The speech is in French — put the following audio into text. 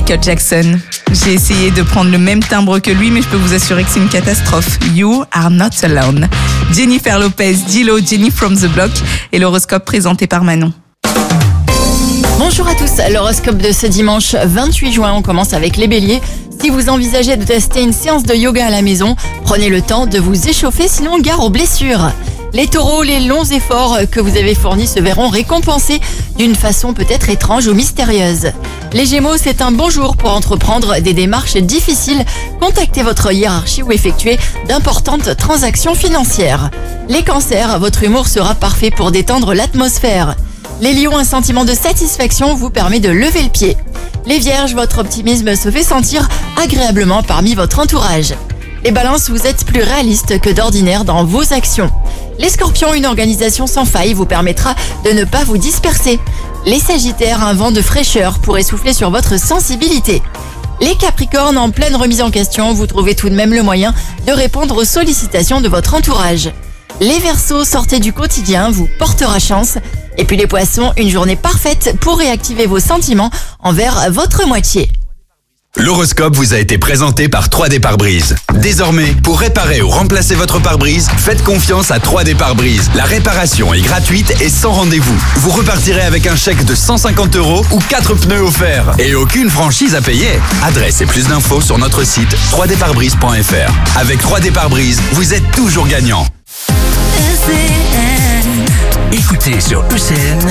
Michael Jackson. J'ai essayé de prendre le même timbre que lui, mais je peux vous assurer que c'est une catastrophe. You are not alone. Jennifer Lopez, Dilo, Jenny from the Block et l'horoscope présenté par Manon. Bonjour à tous, l'horoscope de ce dimanche 28 juin, on commence avec les béliers. Si vous envisagez de tester une séance de yoga à la maison, prenez le temps de vous échauffer, sinon gare aux blessures. Les taureaux, les longs efforts que vous avez fournis se verront récompensés d'une façon peut-être étrange ou mystérieuse. Les gémeaux, c'est un bon jour pour entreprendre des démarches difficiles, contacter votre hiérarchie ou effectuer d'importantes transactions financières. Les cancers, votre humour sera parfait pour détendre l'atmosphère. Les lions, un sentiment de satisfaction vous permet de lever le pied. Les vierges, votre optimisme se fait sentir agréablement parmi votre entourage. Les balances, vous êtes plus réaliste que d'ordinaire dans vos actions. Les scorpions, une organisation sans faille vous permettra de ne pas vous disperser. Les sagittaires, un vent de fraîcheur pourrait souffler sur votre sensibilité. Les capricornes, en pleine remise en question, vous trouvez tout de même le moyen de répondre aux sollicitations de votre entourage. Les verseaux, sortez du quotidien, vous portera chance. Et puis les poissons, une journée parfaite pour réactiver vos sentiments envers votre moitié. L'horoscope vous a été présenté par 3D Pare-Brise. Désormais, pour réparer ou remplacer votre pare-brise, faites confiance à 3D Pare-Brise. La réparation est gratuite et sans rendez-vous. Vous repartirez avec un chèque de 150 € ou 4 pneus offerts. Et aucune franchise à payer. Adresse et plus d'infos sur notre site 3dparebrise.fr. Avec 3D Pare-Brise, vous êtes toujours gagnant. Écoutez sur ECN